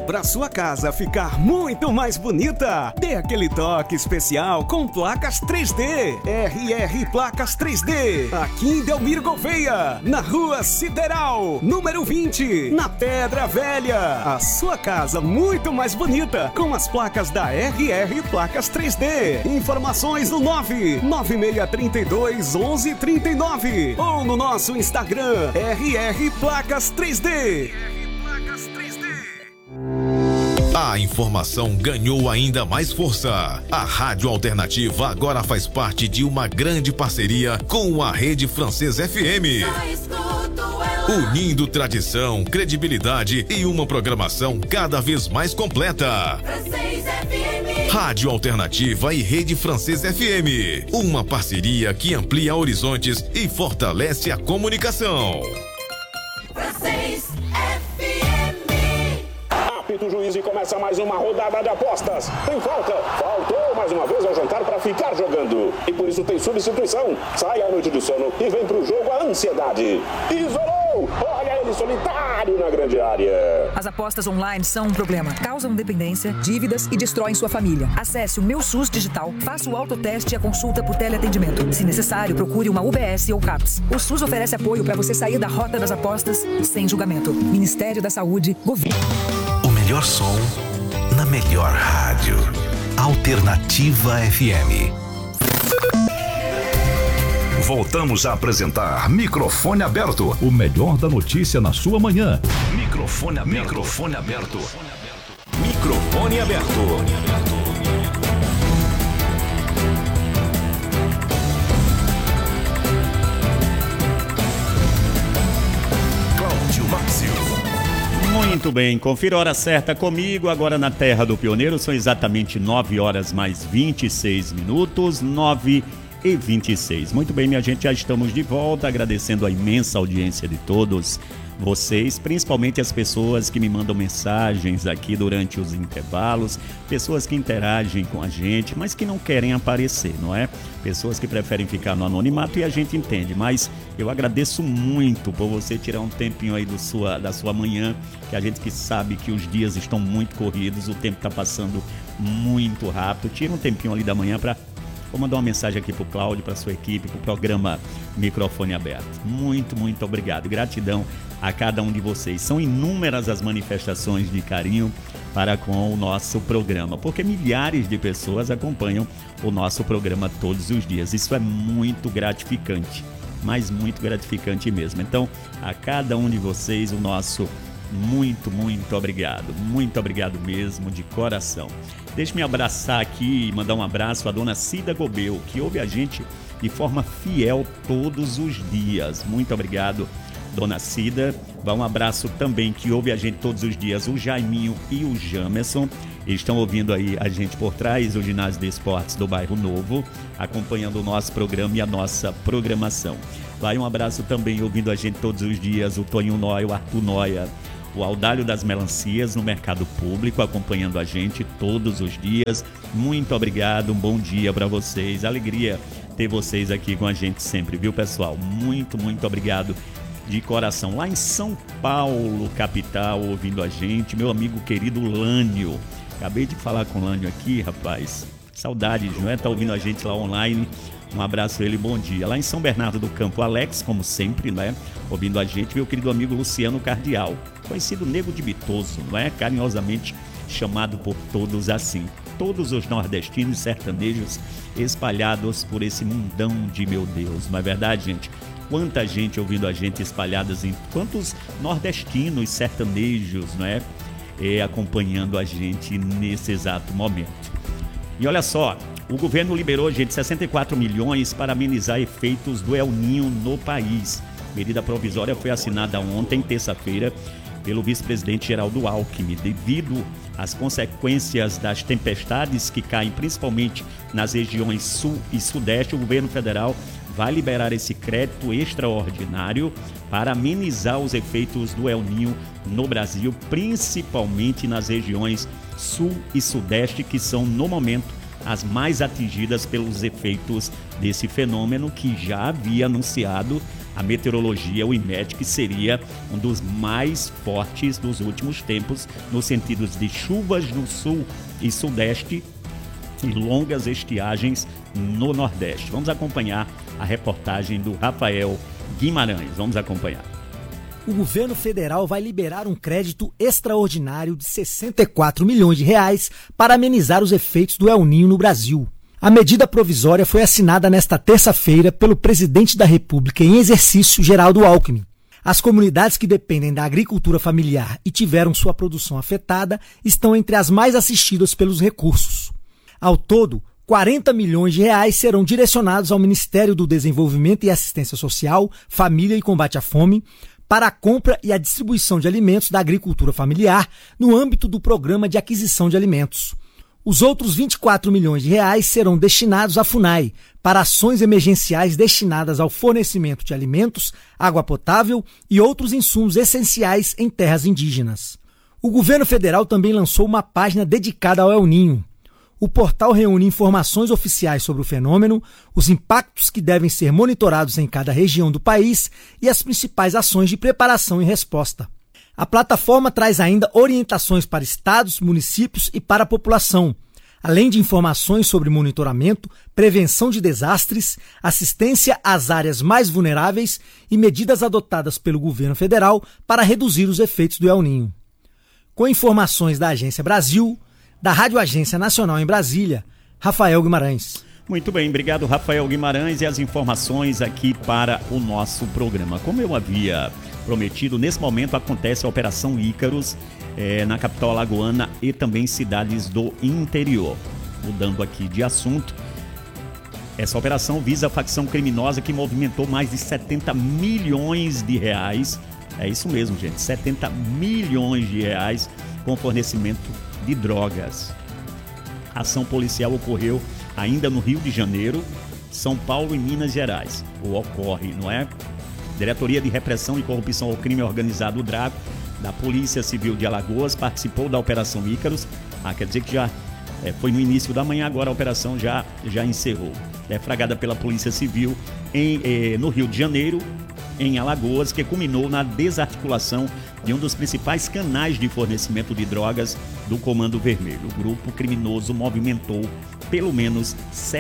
Para sua casa ficar muito mais bonita, dê aquele toque especial com placas 3D. RR Placas 3D, aqui em Delmiro Gouveia, na Rua Sideral, número 20, na Pedra Velha. A sua casa muito mais bonita com as placas da RR Placas 3D. Informações no 99632 1139 ou no nosso Instagram RR Placas 3D. A informação ganhou ainda mais força. A Rádio Alternativa agora faz parte de uma grande parceria com a Rede Francês FM. Unindo tradição, credibilidade e uma programação cada vez mais completa. Rádio Alternativa e Rede Francês FM. Uma parceria que amplia horizontes e fortalece a comunicação. Francês FM. Apita o juiz e começa mais uma rodada de apostas. Tem falta. Faltou mais uma vez ao jantar para ficar jogando. E por isso tem substituição. Sai à noite do sono e vem pro jogo a ansiedade. Isolou! Olha ele solitário na grande área. As apostas online são um problema. Causam dependência, dívidas e destroem sua família. Acesse o Meu SUS Digital, faça o autoteste e a consulta por teleatendimento. Se necessário, procure uma UBS ou CAPS. O SUS oferece apoio para você sair da rota das apostas sem julgamento. Ministério da Saúde, Governo. O melhor som na melhor rádio. Alternativa FM. Voltamos a apresentar Microfone Aberto. O melhor da notícia na sua manhã. Microfone aberto. Microfone aberto. Microfone aberto. Cláudio Márcio. Muito bem, confira a hora certa comigo, agora na Terra do Pioneiro, são exatamente 9 horas mais 26 minutos, 9h26. Muito bem, minha gente, já estamos de volta, agradecendo a imensa audiência de todos vocês, principalmente as pessoas que me mandam mensagens aqui durante os intervalos, pessoas que interagem com a gente, mas que não querem aparecer, não é? Pessoas que preferem ficar no anonimato e a gente entende, mas eu agradeço muito por você tirar um tempinho aí da sua manhã, que a gente que sabe que os dias estão muito corridos, o tempo está passando muito rápido, tira um tempinho ali da manhã para... Vou mandar uma mensagem aqui para o Cláudio, para a sua equipe, para o programa Microfone Aberto. Muito, muito obrigado. Gratidão a cada um de vocês. São inúmeras as manifestações de carinho para com o nosso programa, porque milhares de pessoas acompanham o nosso programa todos os dias. Isso é muito gratificante, mas muito gratificante mesmo. Então, a cada um de vocês, o nosso muito, muito obrigado. Muito obrigado mesmo, de coração. Deixe-me abraçar aqui e mandar um abraço à dona Cida Gobel, que ouve a gente de forma fiel todos os dias. Muito obrigado, dona Cida. Um abraço também que ouve a gente todos os dias, o Jaiminho e o Jamerson. Eles estão ouvindo aí a gente por trás do ginásio de esportes do Bairro Novo, acompanhando o nosso programa e a nossa programação. Vai um abraço também ouvindo a gente todos os dias, o Toninho Noia, o Arthur Noia, o Audálio das Melancias no Mercado Público, acompanhando a gente todos os dias. Muito obrigado, um bom dia para vocês. Alegria ter vocês aqui com a gente sempre, viu, pessoal? Muito, muito obrigado de coração. Lá em São Paulo, capital, ouvindo a gente, meu amigo querido Lânio. Acabei de falar com o Lânio aqui, rapaz. Saudades, não é? Tá ouvindo a gente lá online. Um abraço a ele, bom dia. Lá em São Bernardo do Campo, Alex, como sempre, né? Ouvindo a gente, meu querido amigo Luciano Cardial, conhecido Nego de Bitoso, não é? Carinhosamente chamado por todos assim. Todos os nordestinos sertanejos espalhados por esse mundão de meu Deus. Não é verdade, gente? Quanta gente ouvindo a gente espalhadas em... Quantos nordestinos sertanejos, não é? Acompanhando a gente nesse exato momento. E olha só, o governo liberou, gente, 64 milhões para amenizar efeitos do El Niño no país. Medida provisória foi assinada ontem, terça-feira, pelo vice-presidente Geraldo Alckmin. Devido às consequências das tempestades que caem principalmente nas regiões sul e sudeste, o governo federal vai liberar esse crédito extraordinário para amenizar os efeitos do El Niño no Brasil, principalmente nas regiões sul e sudeste, que são, no momento, as mais atingidas pelos efeitos desse fenômeno que já havia anunciado a meteorologia, o IMET, que seria um dos mais fortes dos últimos tempos, no sentido de chuvas no sul e sudeste e longas estiagens no nordeste. Vamos acompanhar a reportagem do Rafael Guimarães. Vamos acompanhar. O governo federal vai liberar um crédito extraordinário de 64 milhões de reais para amenizar os efeitos do El Niño no Brasil. A medida provisória foi assinada nesta terça-feira pelo presidente da República em exercício, Geraldo Alckmin. As comunidades que dependem da agricultura familiar e tiveram sua produção afetada estão entre as mais assistidas pelos recursos. Ao todo, 40 milhões de reais serão direcionados ao Ministério do Desenvolvimento e Assistência Social, Família e Combate à Fome, para a compra e a distribuição de alimentos da agricultura familiar no âmbito do Programa de Aquisição de Alimentos. Os outros 24 milhões de reais serão destinados à FUNAI, para ações emergenciais destinadas ao fornecimento de alimentos, água potável e outros insumos essenciais em terras indígenas. O governo federal também lançou uma página dedicada ao El Niño. O portal reúne informações oficiais sobre o fenômeno, os impactos que devem ser monitorados em cada região do país e as principais ações de preparação e resposta. A plataforma traz ainda orientações para estados, municípios e para a população, além de informações sobre monitoramento, prevenção de desastres, assistência às áreas mais vulneráveis e medidas adotadas pelo governo federal para reduzir os efeitos do El Niño. Com informações da Agência Brasil, da Rádio Agência Nacional em Brasília, Rafael Guimarães. Muito bem, obrigado Rafael Guimarães e as informações aqui para o nosso programa. Como eu havia prometido, nesse momento acontece a Operação Ícaros na capital alagoana e também cidades do interior. Mudando aqui de assunto, essa operação visa a facção criminosa que movimentou mais de 70 milhões de reais. É isso mesmo, gente, 70 milhões de reais com fornecimento de drogas. A ação policial ocorreu ainda no Rio de Janeiro, São Paulo e Minas Gerais. Ocorre, não é? Diretoria de Repressão e Corrupção ao Crime Organizado, o DRACO, da Polícia Civil de Alagoas, participou da Operação Ícaros. Quer dizer que já foi no início da manhã, agora a operação já encerrou. Deflagrada pela Polícia Civil no Rio de Janeiro, em Alagoas, que culminou na desarticulação de um dos principais canais de fornecimento de drogas do Comando Vermelho. O grupo criminoso movimentou pelo menos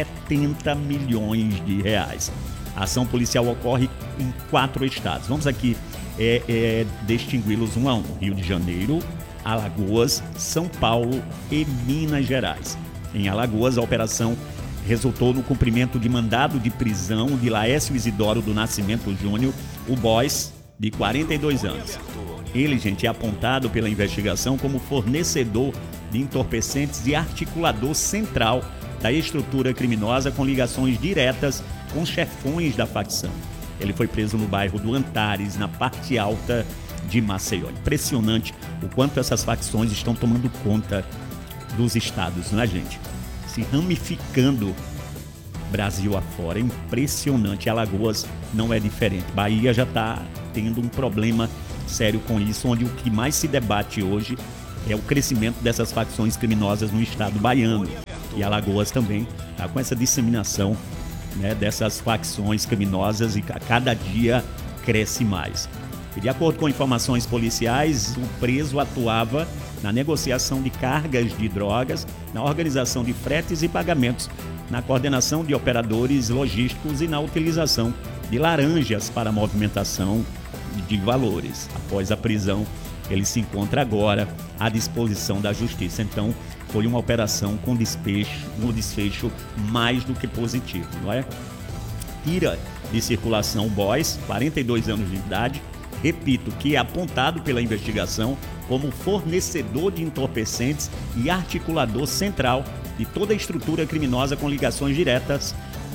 70 milhões de reais. A ação policial ocorre em 4 estados. Vamos aqui distingui-los um a um: Rio de Janeiro, Alagoas, São Paulo e Minas Gerais. Em Alagoas, a operação resultou no cumprimento de mandado de prisão de Laércio Isidoro do Nascimento Júnior, o Boys, de 42 anos. Ele, gente, é apontado pela investigação como fornecedor de entorpecentes e articulador central da estrutura criminosa com ligações diretas com chefões da facção. Ele foi preso no bairro do Antares, na parte alta de Maceió. Impressionante o quanto essas facções estão tomando conta dos estados, não é, gente? Se ramificando Brasil afora. É impressionante. Alagoas não é diferente. Bahia já está tendo um problema sério com isso, onde o que mais se debate hoje é o crescimento dessas facções criminosas no estado baiano. E Alagoas também está com essa disseminação, né, dessas facções criminosas, e a cada dia cresce mais. E de acordo com informações policiais, o preso atuava na negociação de cargas de drogas, na organização de fretes e pagamentos, na coordenação de operadores logísticos e na utilização de laranjas para movimentação de valores. Após a prisão, ele se encontra agora à disposição da justiça. Então, foi uma operação com um desfecho mais do que positivo, não é? Tira de circulação o Boys, 42 anos de idade, repito, que é apontado pela investigação como fornecedor de entorpecentes e articulador central de toda a estrutura criminosa com ligações diretas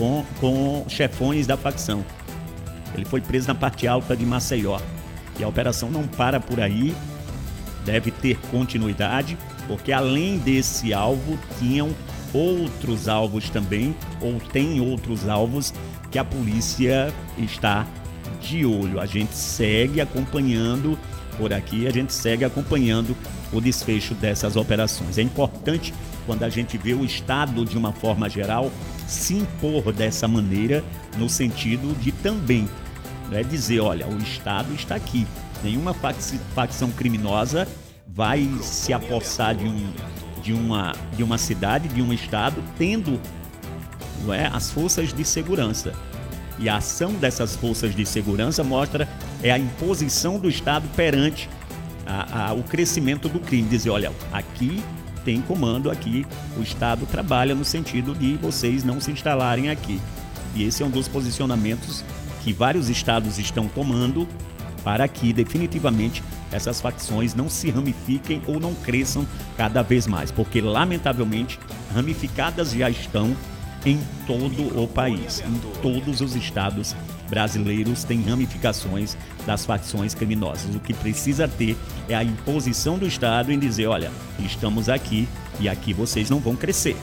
com chefões da facção. Ele foi preso na parte alta de Maceió. E a operação não para por aí, deve ter continuidade, porque além desse alvo, tinham outros alvos também, ou tem outros alvos que a polícia está de olho. A gente segue acompanhando por aqui, a gente segue acompanhando o desfecho dessas operações. É importante, quando a gente vê o Estado, de uma forma geral, se impor dessa maneira, no sentido de também É dizer, olha, o Estado está aqui. Nenhuma facção criminosa vai se apossar de uma cidade, de um Estado, tendo, não é, as forças de segurança. E a ação dessas forças de segurança mostra a imposição do Estado perante o crescimento do crime. Dizer, olha, aqui tem comando, aqui o Estado trabalha no sentido de vocês não se instalarem aqui. E esse é um dos posicionamentos que vários estados estão tomando para que definitivamente essas facções não se ramifiquem ou não cresçam cada vez mais, porque lamentavelmente ramificadas já estão em todo o país, em todos os estados brasileiros tem ramificações das facções criminosas. O que precisa ter é a imposição do Estado em dizer, olha, estamos aqui e aqui vocês não vão crescer.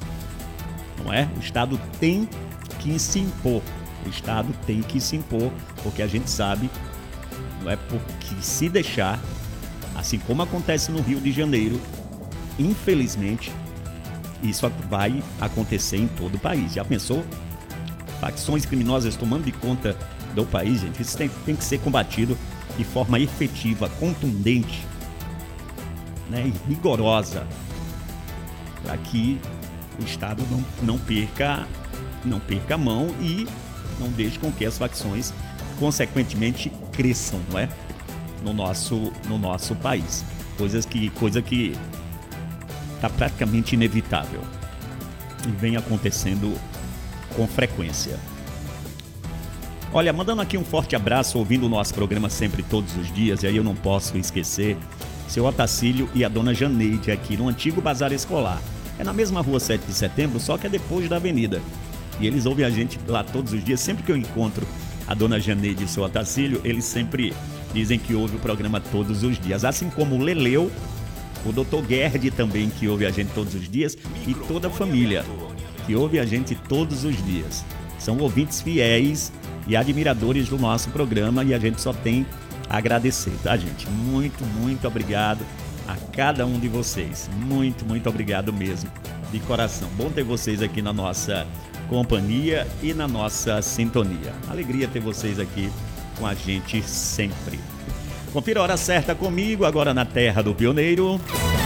Não é? O Estado tem que se impor. O Estado tem que se impor, porque a gente sabe, não é, porque se deixar, assim como acontece no Rio de Janeiro, infelizmente, isso vai acontecer em todo o país. Já pensou? Facções criminosas tomando de conta do país, gente. Isso tem que ser combatido de forma efetiva, contundente, né, e rigorosa, para que o Estado não perca a mão e não deixe com que as facções, consequentemente, cresçam, não é? No nosso país. Coisa que está praticamente inevitável e vem acontecendo com frequência. Olha, mandando aqui um forte abraço, ouvindo o nosso programa sempre, todos os dias, e aí eu não posso esquecer seu Otacílio e a dona Janeide aqui no antigo Bazar Escolar. É na mesma rua 7 de setembro, só que é depois da avenida. E eles ouvem a gente lá todos os dias. Sempre que eu encontro a dona Janeide e o seu Otacílio, eles sempre dizem que ouve o programa todos os dias. Assim como o Leleu, o Dr. Gerd também, que ouve a gente todos os dias, e toda a família que ouve a gente todos os dias. São ouvintes fiéis e admiradores do nosso programa e a gente só tem a agradecer, tá, gente? Muito, muito obrigado a cada um de vocês. Muito, muito obrigado mesmo, de coração. Bom ter vocês aqui na nossa companhia e na nossa sintonia. Alegria ter vocês aqui com a gente sempre. Confira a hora certa comigo, agora na Terra do Pioneiro.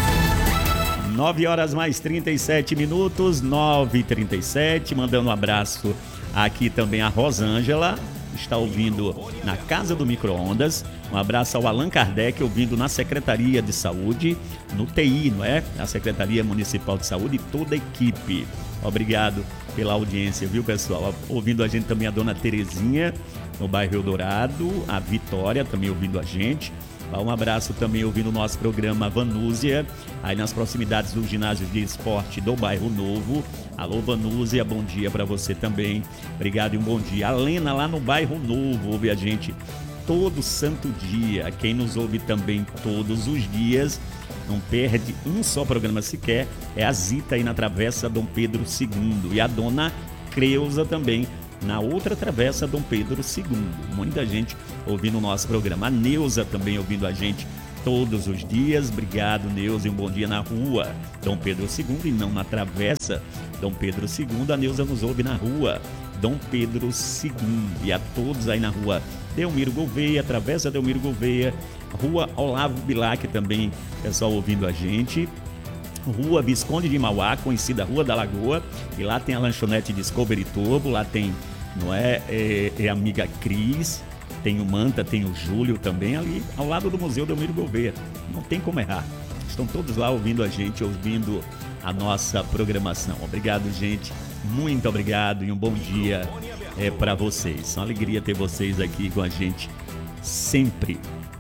9 horas mais 37 minutos, 9h37. Mandando um abraço aqui também a Rosângela, está ouvindo na Casa do Micro-Ondas. Um abraço ao Allan Kardec, ouvindo na Secretaria de Saúde, no TI, não é? Na Secretaria Municipal de Saúde e toda a equipe. Obrigado pela audiência, viu, pessoal? Ouvindo a gente também a dona Terezinha, no bairro Eldorado, a Vitória também ouvindo a gente. Um abraço também ouvindo o nosso programa Vanúzia, aí nas proximidades do ginásio de esporte do bairro Novo. Alô, Vanúzia, bom dia para você também. Obrigado e um bom dia. A Lena lá no bairro Novo ouve a gente todo santo dia. Quem nos ouve também todos os dias, não perde um só programa sequer, é a Zita aí na Travessa Dom Pedro II. E a dona Creuza também, na outra travessa Dom Pedro II. Muita gente ouvindo o nosso programa. A Neuza também ouvindo a gente todos os dias. Obrigado, Neuza, e um bom dia na rua Dom Pedro II e não na travessa Dom Pedro II. A Neuza nos ouve na rua Dom Pedro II. E a todos aí na rua Delmiro Gouveia, travessa Delmiro Gouveia, rua Olavo Bilac também, pessoal ouvindo a gente. Rua Visconde de Mauá, conhecida Rua da Lagoa, e lá tem a lanchonete Discovery Turbo, lá tem, não é a amiga Cris, tem o Manta, tem o Júlio também, ali ao lado do Museu Delmiro Gouveia. Não tem como errar. Estão todos lá ouvindo a gente, ouvindo a nossa programação. Obrigado, gente. Muito obrigado e um bom dia para vocês. Uma alegria ter vocês aqui com a gente sempre.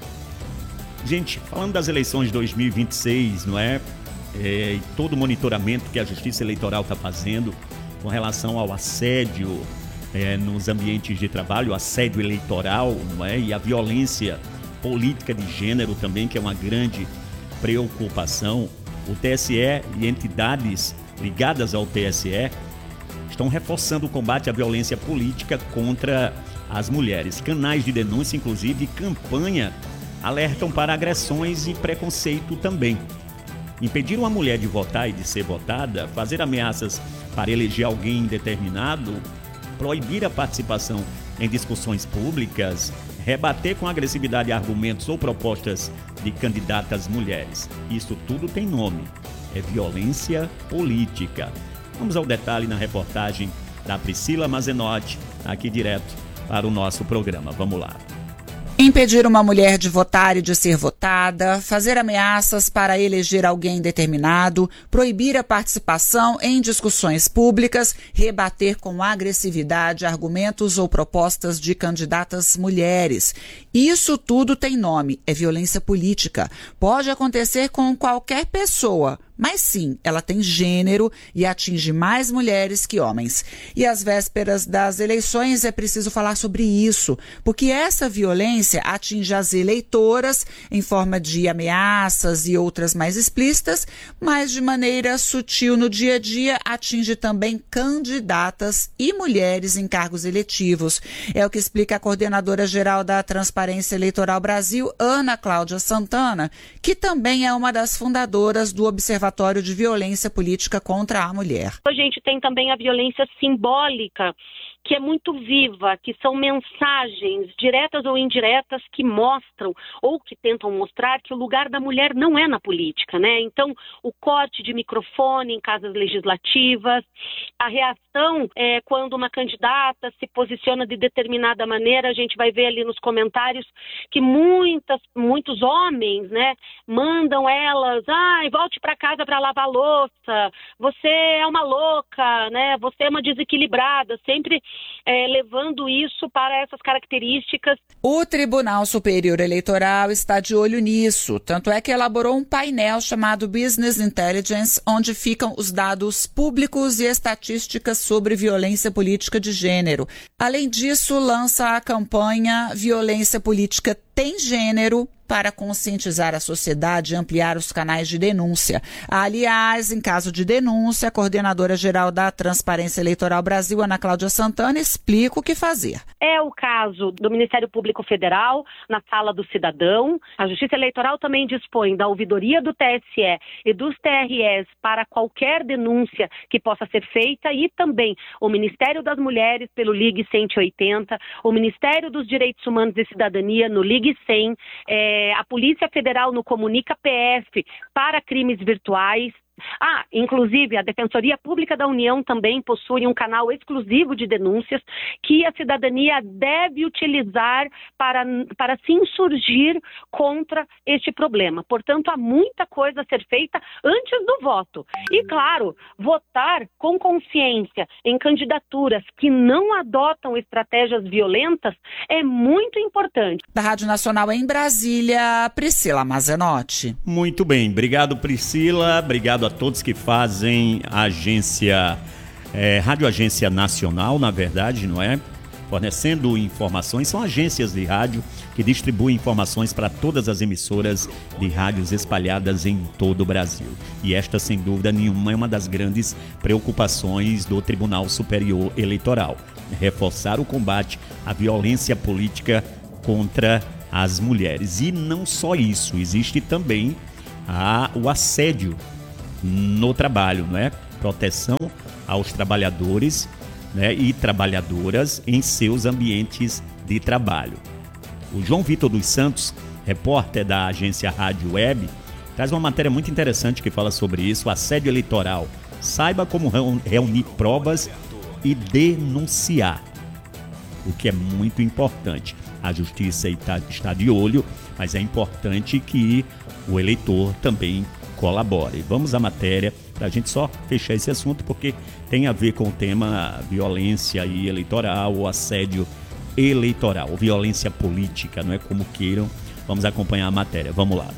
Gente, falando das eleições de 2026, não é? E todo o monitoramento que a Justiça Eleitoral está fazendo com relação ao assédio nos ambientes de trabalho, assédio eleitoral, não é? E a violência política de gênero também, que é uma grande preocupação. O TSE e entidades ligadas ao TSE estão reforçando o combate à violência política contra as mulheres. Canais de denúncia, inclusive, e campanha alertam para agressões e preconceito também. Impedir uma mulher de votar e de ser votada, fazer ameaças para eleger alguém indeterminado, proibir a participação em discussões públicas, rebater com agressividade argumentos ou propostas de candidatas mulheres. Isso tudo tem nome, é violência política. Vamos ao detalhe na reportagem da Priscila Mazenotti, aqui direto para o nosso programa. Vamos lá. Impedir uma mulher de votar e de ser votada, fazer ameaças para eleger alguém determinado, proibir a participação em discussões públicas, rebater com agressividade argumentos ou propostas de candidatas mulheres. Isso tudo tem nome, é violência política. Pode acontecer com qualquer pessoa, mas sim, ela tem gênero e atinge mais mulheres que homens. E às vésperas das eleições é preciso falar sobre isso, porque essa violência atinge as eleitoras em forma de ameaças e outras mais explícitas, mas de maneira sutil no dia a dia atinge também candidatas e mulheres em cargos eletivos. É o que explica a coordenadora geral da Transparência Eleitoral Brasil, Ana Cláudia Santana, que também é uma das fundadoras do Observatório de Violência Política contra a Mulher. A gente tem também a violência simbólica, que é muito viva, que são mensagens diretas ou indiretas que mostram ou que tentam mostrar que o lugar da mulher não é na política, né? Então, o corte de microfone em casas legislativas, a reação quando uma candidata se posiciona de determinada maneira, a gente vai ver ali nos comentários que muitos homens, né, mandam elas, volte para casa para lavar louça, você é uma louca, né? Você é uma desequilibrada, sempre levando isso para essas características. O Tribunal Superior Eleitoral está de olho nisso, tanto é que elaborou um painel chamado Business Intelligence, onde ficam os dados públicos e estatísticas sobre violência política de gênero. Além disso, lança a campanha Violência Política Tem Gênero, para conscientizar a sociedade e ampliar os canais de denúncia. Aliás, em caso de denúncia, a coordenadora geral da Transparência Eleitoral Brasil, Ana Cláudia Santana, explica o que fazer. É o caso do Ministério Público Federal, na Sala do Cidadão. A Justiça Eleitoral também dispõe da ouvidoria do TSE e dos TREs para qualquer denúncia que possa ser feita, e também o Ministério das Mulheres pelo Ligue 180, o Ministério dos Direitos Humanos e Cidadania no Ligue 100, a Polícia Federal no Comunica PF para crimes virtuais. Inclusive, a Defensoria Pública da União também possui um canal exclusivo de denúncias que a cidadania deve utilizar para se insurgir contra este problema. Portanto, há muita coisa a ser feita antes do voto. E, claro, votar com consciência em candidaturas que não adotam estratégias violentas é muito importante. Da Rádio Nacional em Brasília, Priscila Mazenotti. Muito bem, obrigado, Priscila, obrigado a todos que fazem a agência, Rádio Agência Nacional, na verdade, não é? Fornecendo informações, são agências de rádio que distribuem informações para todas as emissoras de rádios espalhadas em todo o Brasil. E esta, sem dúvida nenhuma, é uma das grandes preocupações do Tribunal Superior Eleitoral. Reforçar o combate à violência política contra as mulheres. E não só isso, existe também o assédio no trabalho, não é? Proteção aos trabalhadores, né, e trabalhadoras em seus ambientes de trabalho. O João Vitor dos Santos, repórter da agência Rádio Web, traz uma matéria muito interessante que fala sobre isso, assédio eleitoral. Saiba como reunir provas e denunciar, o que é muito importante. A justiça está de olho, mas é importante que o eleitor também colabore. Vamos à matéria para a gente só fechar esse assunto, porque tem a ver com o tema violência e eleitoral, ou assédio eleitoral, ou violência política, não é, como queiram. Vamos acompanhar a matéria. Vamos lá.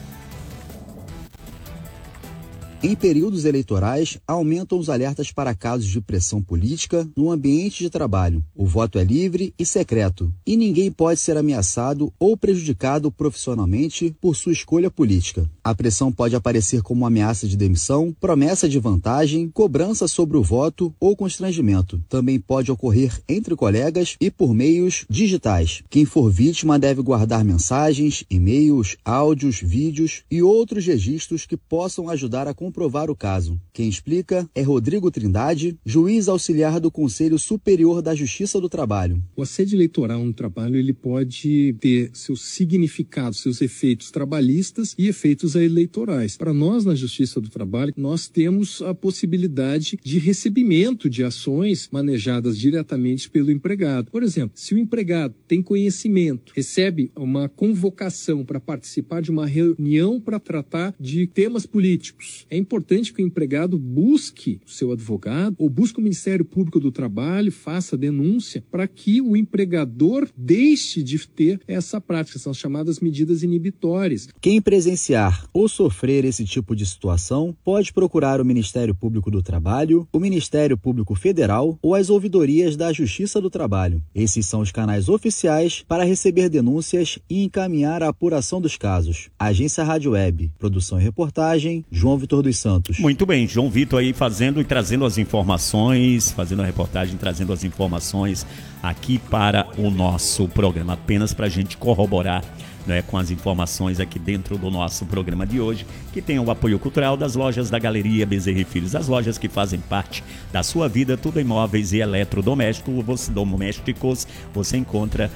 Em períodos eleitorais, aumentam os alertas para casos de pressão política no ambiente de trabalho. O voto é livre e secreto, e ninguém pode ser ameaçado ou prejudicado profissionalmente por sua escolha política. A pressão pode aparecer como ameaça de demissão, promessa de vantagem, cobrança sobre o voto ou constrangimento. Também pode ocorrer entre colegas e por meios digitais. Quem for vítima deve guardar mensagens, e-mails, áudios, vídeos e outros registros que possam ajudar a compreender comprovar o caso. Quem explica é Rodrigo Trindade, juiz auxiliar do Conselho Superior da Justiça do Trabalho. O assédio eleitoral no trabalho ele pode ter seus significados, seus efeitos trabalhistas e efeitos eleitorais. Para nós, na Justiça do Trabalho, nós temos a possibilidade de recebimento de ações manejadas diretamente pelo empregado. Por exemplo, se o empregado tem conhecimento, recebe uma convocação para participar de uma reunião para tratar de temas políticos, é importante que o empregado busque o seu advogado ou busque o Ministério Público do Trabalho, faça denúncia para que o empregador deixe de ter essa prática, são chamadas medidas inibitórias. Quem presenciar ou sofrer esse tipo de situação pode procurar o Ministério Público do Trabalho, o Ministério Público Federal ou as ouvidorias da Justiça do Trabalho. Esses são os canais oficiais para receber denúncias e encaminhar a apuração dos casos. Agência Rádio Web, produção e reportagem, João Vitor dos Santos. Muito bem, João Vitor aí fazendo e trazendo as informações, fazendo a reportagem, trazendo as informações aqui para o nosso programa, apenas para a gente corroborar, né, com as informações aqui dentro do nosso programa de hoje, que tem o apoio cultural das lojas da Galeria Bezerra e Filhos, as lojas que fazem parte da sua vida, tudo em móveis e eletrodomésticos, você encontra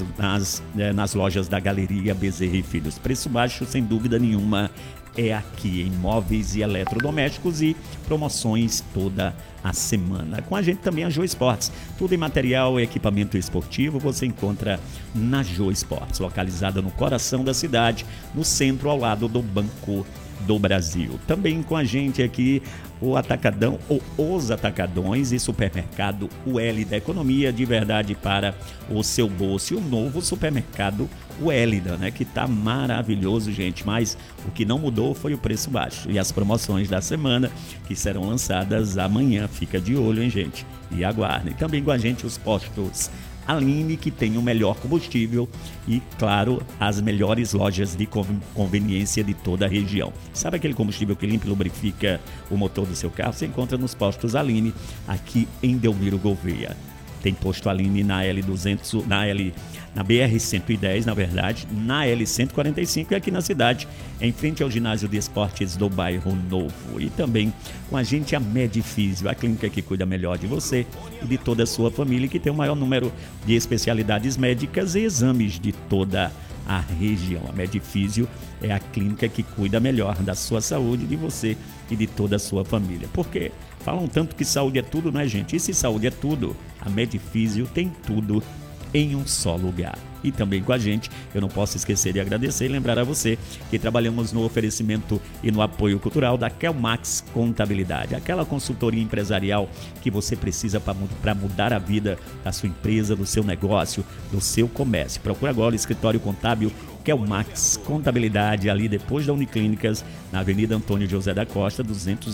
nas lojas da Galeria Bezerra e Filhos. Preço baixo, sem dúvida nenhuma, é aqui em móveis e eletrodomésticos e promoções toda a semana. Com a gente também a Jô Esportes. Tudo em material e equipamento esportivo você encontra na Jô Esportes, localizada no coração da cidade, no centro, ao lado do Banco do Brasil. Também com a gente aqui o Atacadão, ou os Atacadões e Supermercado UL da Economia de verdade para o seu bolso. E o novo supermercado Uélida, né, que tá maravilhoso, gente, mas o que não mudou foi o preço baixo e as promoções da semana que serão lançadas amanhã. Fica de olho, hein, gente, e aguardem. Também com a gente os postos Aline, que tem o melhor combustível e, claro, as melhores lojas de conveniência de toda a região. Sabe aquele combustível que limpa e lubrifica o motor do seu carro? Você encontra nos postos Aline, aqui em Delmiro Gouveia. Tem posto Aline na L200, na BR-110, na verdade, na L-145 e aqui na cidade, em frente ao ginásio de esportes do Bairro Novo. E também com a gente a Medifísio, a clínica que cuida melhor de você e de toda a sua família, que tem o maior número de especialidades médicas e exames de toda a região. A Medifísio é a clínica que cuida melhor da sua saúde, de você e de toda a sua família. Porque falam tanto que saúde é tudo, né, gente? E se saúde é tudo, a Medifísio tem tudo em um só lugar. E também com a gente, eu não posso esquecer de agradecer e lembrar a você que trabalhamos no oferecimento e no apoio cultural da Kelmax Contabilidade, aquela consultoria empresarial que você precisa para mudar a vida da sua empresa, do seu negócio, do seu comércio. Procura agora o escritório contábil Kelmax Contabilidade, ali depois da Uniclínicas, na Avenida Antônio José da Costa,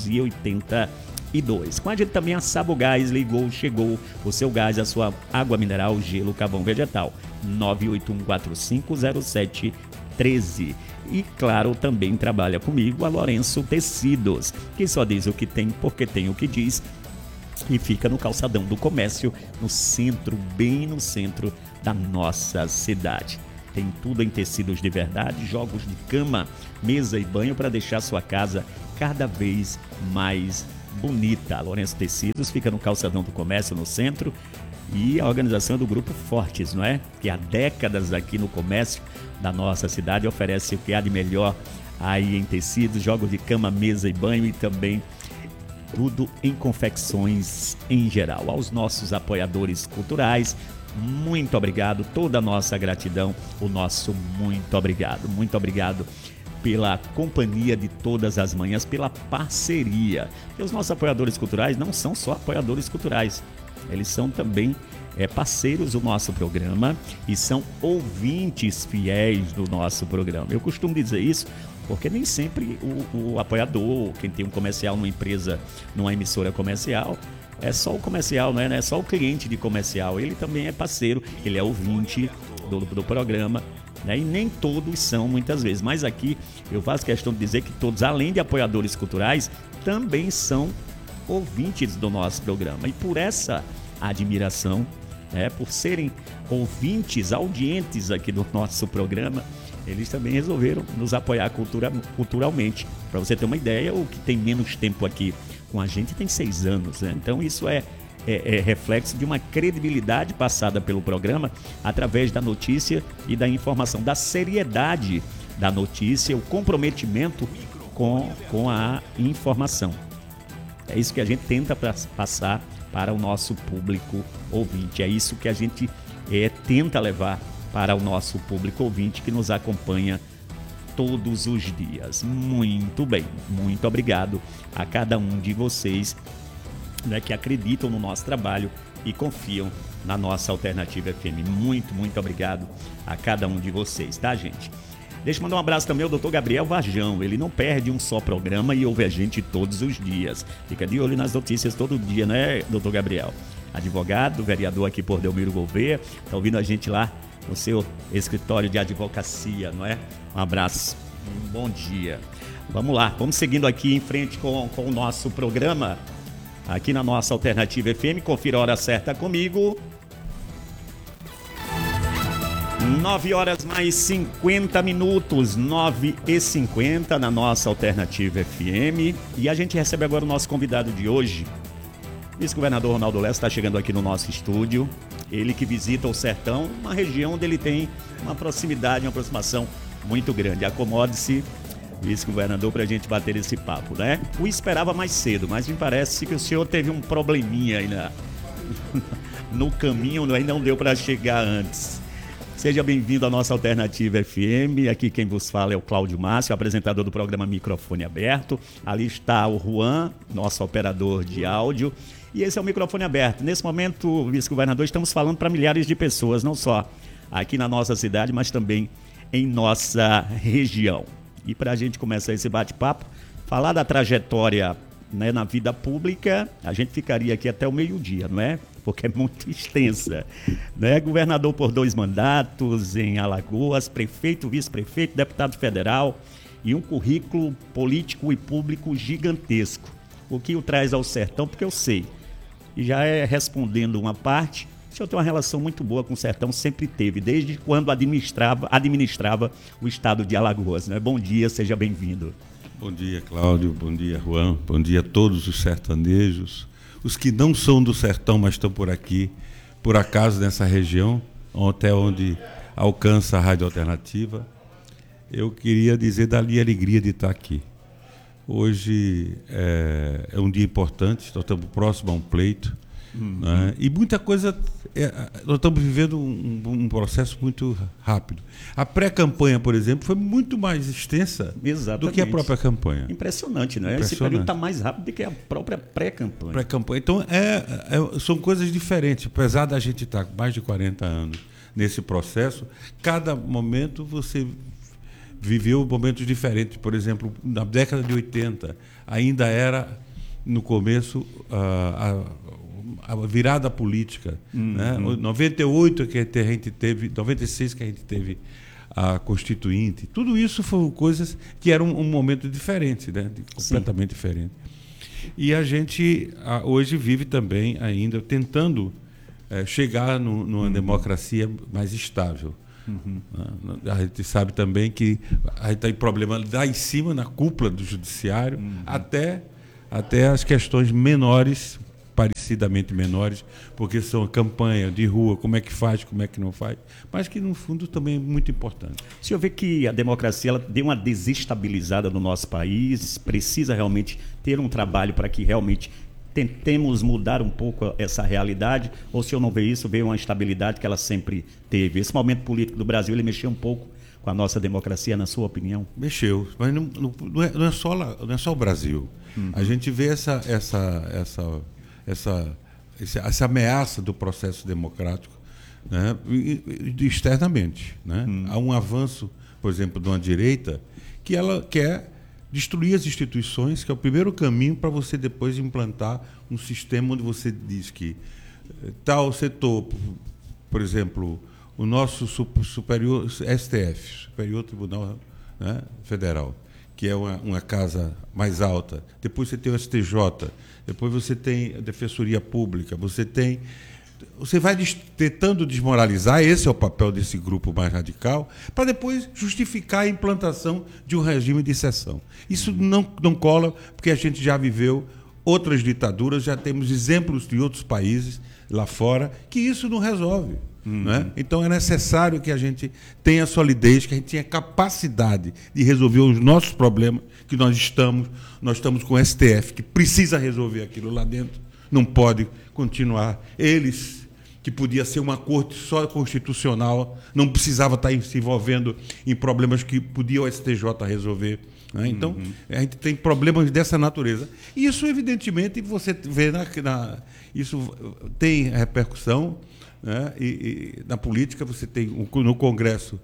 282. Com a gente também a Sabogás, ligou, chegou o seu gás, a sua água mineral, gelo, carvão vegetal, 981450713. E claro, também trabalha comigo a Lourenço Tecidos, que só diz o que tem porque tem o que diz, e fica no calçadão do comércio, no centro, bem no centro da nossa cidade. Tem tudo em tecidos de verdade, jogos de cama, mesa e banho para deixar sua casa cada vez mais bonita. A Lourenço Tecidos fica no calçadão do comércio, no centro, e a organização do Grupo Fortes, não é? Que há décadas aqui no comércio da nossa cidade oferece o que há de melhor aí em tecidos, jogos de cama, mesa e banho e também tudo em confecções em geral. Aos nossos apoiadores culturais, muito obrigado, toda a nossa gratidão, o nosso muito obrigado pela companhia de todas as manhãs, pela parceria. E os nossos apoiadores culturais não são só apoiadores culturais, eles são também parceiros do nosso programa e são ouvintes fiéis do nosso programa. Eu costumo dizer isso porque nem sempre o apoiador, quem tem um comercial numa empresa, numa emissora comercial, é só o comercial, não é só o cliente de comercial, ele também é parceiro, ele é ouvinte do programa, né? E nem todos são muitas vezes, mas aqui eu faço questão de dizer que todos, além de apoiadores culturais, também são ouvintes do nosso programa. E por essa admiração, por serem ouvintes, audientes aqui do nosso programa, eles também resolveram nos apoiar culturalmente. Para você ter uma ideia, o que tem menos tempo aqui com a gente tem 6 anos, né? Então isso é reflexo de uma credibilidade passada pelo programa através da notícia e da informação, da seriedade da notícia, o comprometimento com a informação. É isso que a gente tenta passar para o nosso público ouvinte. É isso que a gente tenta levar para o nosso público ouvinte que nos acompanha todos os dias. Muito bem, muito obrigado a cada um de vocês, né, que acreditam no nosso trabalho e confiam na nossa Alternativa FM. Muito, muito obrigado a cada um de vocês, tá, gente? Deixa eu mandar um abraço também ao Dr. Gabriel Varjão. Ele não perde um só programa e ouve a gente todos os dias. Fica de olho nas notícias todo dia, né, Dr. Gabriel? Advogado, vereador aqui por Delmiro Gouveia. Tá ouvindo a gente lá no seu escritório de advocacia, não é? Um abraço, um bom dia. Vamos lá, vamos seguindo aqui em frente com o nosso programa. Aqui na nossa Alternativa FM, confira a hora certa comigo. 9 horas mais 50 minutos, 9h50 na nossa Alternativa FM. E a gente recebe agora o nosso convidado de hoje. O vice-governador Ronaldo Lessa está chegando aqui no nosso estúdio. Ele que visita o Sertão, uma região onde ele tem uma proximidade, uma aproximação muito grande. Acomode-se, vice-governador, para a gente bater esse papo, né? O esperava mais cedo, mas me parece que o senhor teve um probleminha aí no caminho, aí não deu para chegar antes. Seja bem-vindo à nossa Alternativa FM. Aqui quem vos fala é o Cláudio Márcio, apresentador do programa Microfone Aberto. Ali está o Juan, nosso operador de áudio. E esse é o Microfone Aberto. Nesse momento, vice-governador, estamos falando para milhares de pessoas, não só aqui na nossa cidade, mas também em nossa região. E para a gente começar esse bate-papo, falar da trajetória, né, na vida pública, a gente ficaria aqui até o meio-dia, não é? Porque é muito extensa, né? Governador por 2 mandatos em Alagoas, prefeito, vice-prefeito, deputado federal e um currículo político e público gigantesco. O que o traz ao sertão, porque eu sei, e já respondendo uma parte, o senhor tem uma relação muito boa com o sertão, sempre teve, desde quando administrava o estado de Alagoas, né? Bom dia, seja bem-vindo. Bom dia, Cláudio, bom dia, Juan, bom dia a todos os sertanejos, os que não são do sertão, mas estão por aqui, por acaso nessa região, até onde alcança a Rádio Alternativa. Eu queria dizer da minha alegria de estar aqui. Hoje é um dia importante, nós estamos próximos a um pleito, né? E muita coisa, nós estamos vivendo um processo muito rápido. A pré-campanha, por exemplo, foi muito mais extensa do que a própria campanha. Impressionante, né? Esse período está mais rápido do que a própria pré-campanha. Então, são coisas diferentes. Apesar da gente estar com mais de 40 anos nesse processo, cada momento você viveu momentos diferentes. Por exemplo, na década de 80, ainda era, no começo, a virada política, né? 98 que a gente teve, 96 que a gente teve a Constituinte. Tudo isso foram coisas que eram um momento diferente, né? Completamente diferente. E a gente hoje vive também ainda tentando chegar numa democracia mais estável. A gente sabe também que a gente tem problema lá em cima, na cúpula do judiciário, até as questões menores, parecidamente menores, porque são campanha de rua, como é que faz, como é que não faz, mas que no fundo também é muito importante. O senhor vê que a democracia ela deu uma desestabilizada no nosso país, precisa realmente ter um trabalho para que realmente tentemos mudar um pouco essa realidade, ou se eu não vê isso, vê uma estabilidade que ela sempre teve. Esse momento político do Brasil, ele mexeu um pouco com a nossa democracia, na sua opinião? Mexeu, mas não é só o Brasil. A gente vê essa ameaça do processo democrático, né, externamente, né? Há um avanço, por exemplo, de uma direita que ela quer destruir as instituições, que é o primeiro caminho para você depois implantar um sistema onde você diz que tal setor, por exemplo, o nosso superior STF, Superior Tribunal, né, Federal, que é uma casa mais alta. Depois você tem o STJ, depois você tem a Defensoria Pública, você tem você vai tentando desmoralizar, esse é o papel desse grupo mais radical, para depois justificar a implantação de um regime de exceção. Isso não cola, porque a gente já viveu outras ditaduras, já temos exemplos de outros países lá fora, que isso não resolve. Né? Então é necessário que a gente tenha solidez, que a gente tenha capacidade de resolver os nossos problemas, que nós estamos com o STF, que precisa resolver aquilo lá dentro, não pode continuar. Eles, que podia ser uma corte só constitucional, não precisava estar se envolvendo em problemas que podia o STJ resolver. Né? Então, a gente tem problemas dessa natureza. E isso, evidentemente, você vê isso tem repercussão, né? E na política você tem no Congresso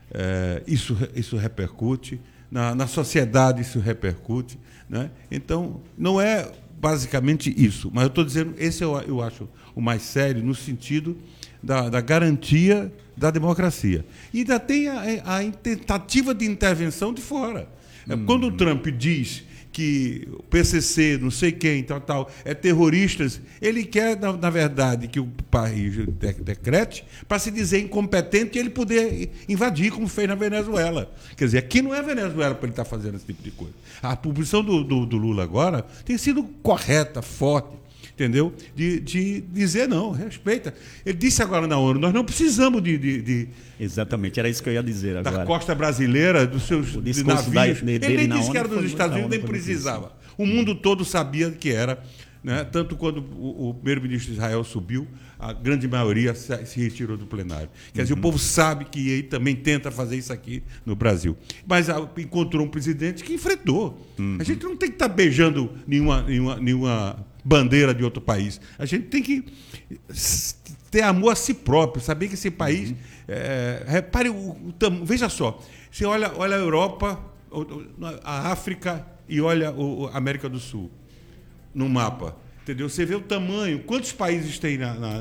isso repercute, na sociedade isso repercute, né? Então não é basicamente isso, mas eu estou dizendo, esse eu acho o mais sério no sentido da garantia da democracia. E ainda tem a tentativa de intervenção de fora. Quando o Trump diz que o PCC, não sei quem, tal, é terroristas, ele quer, na verdade, que o país decrete para se dizer incompetente e ele poder invadir, como fez na Venezuela. Quer dizer, aqui não é Venezuela para ele estar fazendo esse tipo de coisa. A posição do Lula agora tem sido correta, forte, entendeu? De dizer não, respeita. Ele disse agora na ONU, nós não precisamos de Exatamente, era isso que eu ia dizer agora. Da costa brasileira, dos seus navios. Ele nem disse que era dos Estados Unidos, nem precisava. O mundo todo sabia que era. Né? Tanto quando o primeiro-ministro de Israel subiu, a grande maioria se retirou do plenário. Quer dizer, o povo sabe que ele também tenta fazer isso aqui no Brasil. Mas encontrou um presidente que enfrentou. A gente não tem que estar beijando nenhuma bandeira de outro país. A gente tem que ter amor a si próprio, saber que esse país... repare, veja só, você olha a Europa, a África e olha a América do Sul no mapa, entendeu? Você vê o tamanho, quantos países tem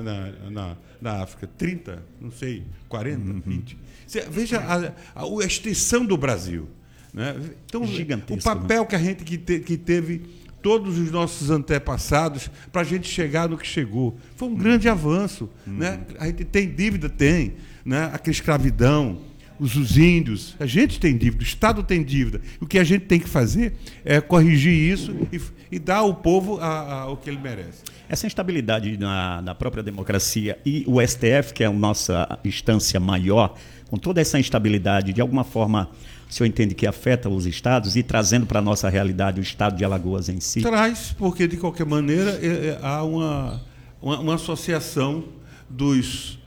na África? 30? Não sei, 40, 20? Você veja a extensão do Brasil. Né? Então, o papel, né? Que a gente que teve todos os nossos antepassados para a gente chegar no que chegou. Foi um grande avanço. Né? A gente tem dívida, né? A escravidão, os índios, a gente tem dívida, o Estado tem dívida. O que a gente tem que fazer é corrigir isso e dar ao povo o que ele merece. Essa instabilidade na própria democracia e o STF, que é a nossa instância maior, com toda essa instabilidade, de alguma forma, o senhor entende que afeta os estados e trazendo para a nossa realidade o estado de Alagoas em si? Traz, porque de qualquer maneira há uma associação dos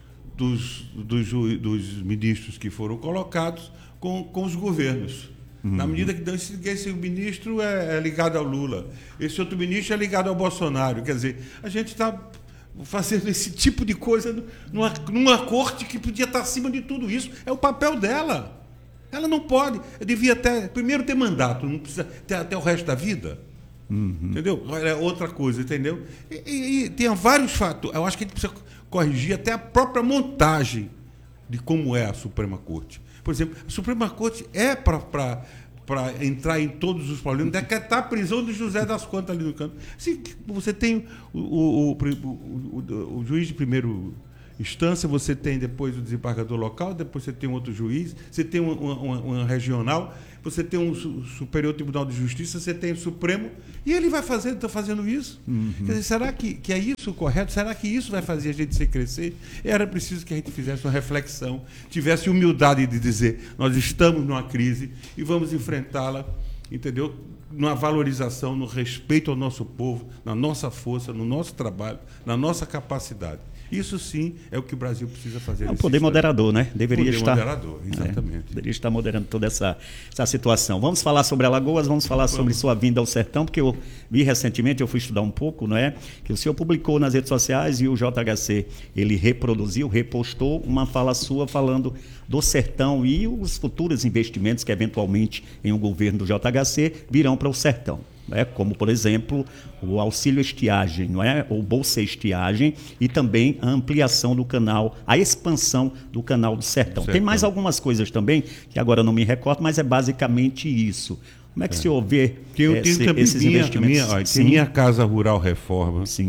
ministros que foram colocados com os governos. Na medida que esse ministro é ligado ao Lula, esse outro ministro é ligado ao Bolsonaro. Quer dizer, a gente está fazendo esse tipo de coisa numa corte que podia estar acima de tudo isso. É o papel dela. Ela não pode. Devia primeiro ter mandato, não precisa ter até o resto da vida. Entendeu? É outra coisa, entendeu? E tem vários fatores. Eu acho que a gente precisa corrigir até a própria montagem de como é a Suprema Corte. Por exemplo, a Suprema Corte é para entrar em todos os problemas, decretar a prisão de José das Contas ali no canto. Se você tem o juiz de primeiro instância, você tem depois o desembargador local, depois você tem um outro juiz, você tem um regional, você tem um Superior Tribunal de Justiça, você tem o Supremo, e ele está fazendo isso. Quer dizer, será que é isso correto? Será que isso vai fazer a gente se crescer? Era preciso que a gente fizesse uma reflexão, tivesse humildade de dizer, nós estamos numa crise e vamos enfrentá-la, entendeu? Na valorização, no respeito ao nosso povo, na nossa força, no nosso trabalho, na nossa capacidade. Isso sim é o que o Brasil precisa fazer. É um poder moderador, né? Deveria estar. Moderador, exatamente. Deveria estar moderando toda essa situação. Vamos falar sobre Alagoas, vamos falar sobre sua vinda ao sertão, porque eu vi recentemente, eu fui estudar um pouco, não é? Que o senhor publicou nas redes sociais e o JHC, ele repostou uma fala sua falando do sertão e os futuros investimentos que eventualmente em um governo do JHC virão para o sertão. Como, por exemplo, o auxílio estiagem, não é? Ou bolsa estiagem, e também a ampliação do canal, a expansão do canal do sertão. Tem mais algumas coisas também, que agora eu não me recordo, mas é basicamente isso. Como é que o senhor vê esses investimentos? Tem minha Casa Rural Reforma, sim,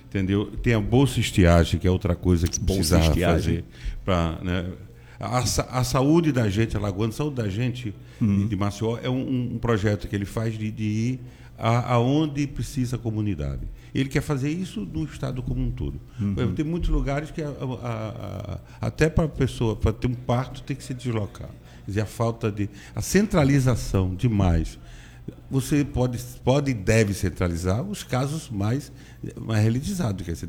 entendeu? Tem a bolsa estiagem, que é outra coisa que precisava fazer. Né? A saúde da gente, a saúde da gente de Maceió é um projeto que ele faz de ir aonde precisa a comunidade. Ele quer fazer isso no estado como um todo. Tem muitos lugares que até para a pessoa, para ter um parto, tem que se deslocar. Quer dizer, a centralização demais. Você pode e deve centralizar os casos mais realizados, quer dizer,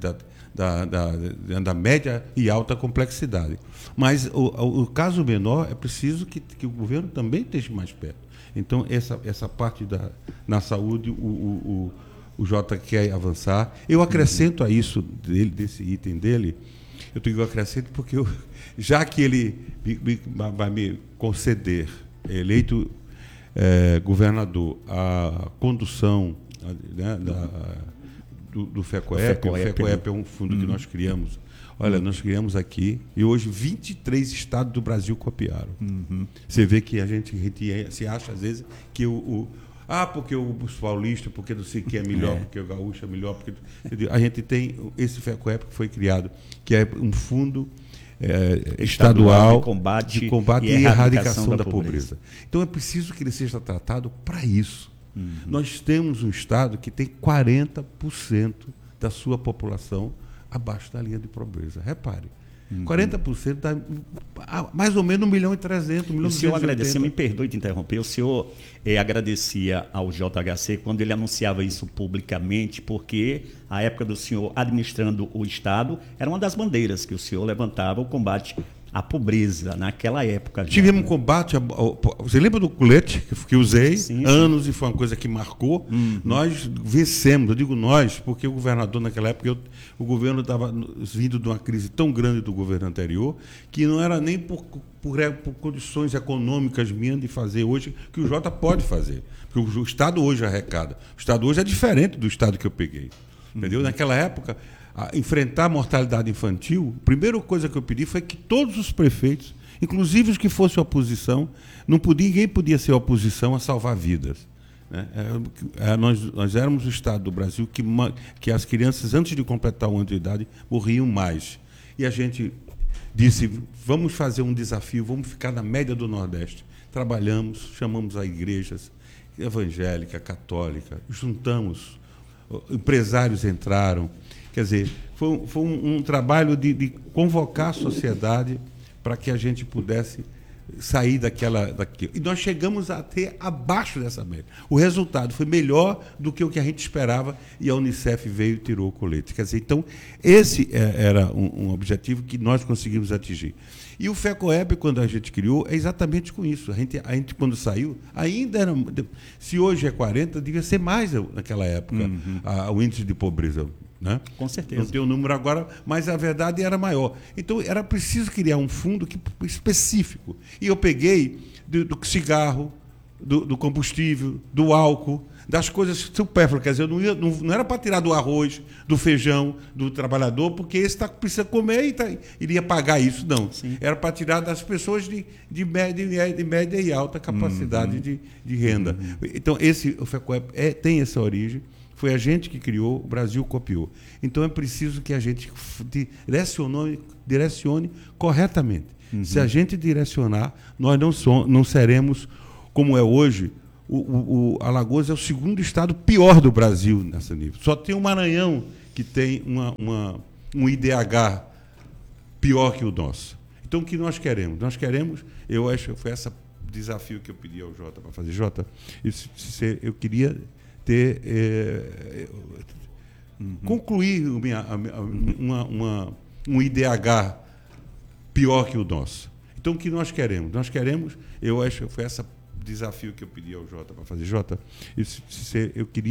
da média e alta complexidade. Mas o caso menor é preciso que o governo também esteja mais perto. Então, essa parte na saúde, o Jota quer avançar. Eu acrescento a isso, desse item dele, eu acrescento porque já que ele vai me conceder, eleito governador, a condução, né, do FECOEP. O FECOEP é um fundo que nós criamos. Olha, nós criamos aqui e hoje 23 estados do Brasil copiaram. Você vê que a gente se acha, às vezes, que porque o paulista, porque não sei o que é melhor, porque o gaúcho é melhor. Porque a gente tem esse FECOEP que foi criado, que é um fundo estadual de combate e erradicação da pobreza. Então é preciso que ele seja tratado para isso. Nós temos um estado que tem 40% da sua população abaixo da linha de pobreza. Repare, 40% dá mais ou menos 1.300.000, 1.280.000. O senhor agradecia, me perdoe de interromper, o senhor agradecia ao JHC quando ele anunciava isso publicamente, porque a época do senhor administrando o Estado era uma das bandeiras que o senhor levantava, o combate à pobreza naquela época. Tivemos um combate. Você lembra do colete que usei? Sim. Anos, e foi uma coisa que marcou. Nós vencemos, eu digo nós, porque o governador naquela época, o governo estava vindo de uma crise tão grande do governo anterior, que não era nem por condições econômicas minhas de fazer hoje, que o Jota pode fazer. Porque o Estado hoje arrecada. O Estado hoje é diferente do Estado que eu peguei. Entendeu? Naquela época, enfrentar a mortalidade infantil, a primeira coisa que eu pedi foi que todos os prefeitos, inclusive os que fossem oposição, ninguém podia ser oposição a salvar vidas. Né? Nós éramos o estado do Brasil que as crianças, antes de completar um ano de idade, morriam mais. E a gente disse, vamos fazer um desafio, vamos ficar na média do Nordeste. Trabalhamos, chamamos a igrejas evangélica, católica, juntamos, empresários entraram. Quer dizer, foi um trabalho de convocar a sociedade para que a gente pudesse sair daquilo. E nós chegamos a ter abaixo dessa média. O resultado foi melhor do que o que a gente esperava e a Unicef veio e tirou o colete. Quer dizer, então, esse era um objetivo que nós conseguimos atingir. E o FECOEP, quando a gente criou, é exatamente com isso. A gente quando saiu, ainda era... Se hoje é 40, devia ser mais naquela época, o índice de pobreza. Né? Com certeza. Não tem o número agora, mas a verdade era maior. Então, era preciso criar um fundo específico. E eu peguei do cigarro, do combustível, do álcool, das coisas supérfluas. Quer dizer, não era para tirar do arroz, do feijão, do trabalhador, porque esse precisa comer e iria pagar isso, não. Sim. Era para tirar das pessoas de média e alta capacidade de renda. Então, o FECOEP tem essa origem. Foi a gente que criou, o Brasil copiou. Então é preciso que a gente direcione corretamente. Se a gente direcionar, nós não seremos como é hoje. Alagoas é o segundo estado pior do Brasil nessa nível. Só tem o Maranhão que tem um IDH pior que o nosso. Então o que nós queremos? Nós queremos, eu acho que foi esse desafio que eu pedi ao Jota para fazer. Jota, eu queria concluir um IDH pior que o nosso. Então, o que nós queremos? Nós queremos, eu acho que foi esse desafio que eu pedi ao Jota para fazer. Jota, eu queria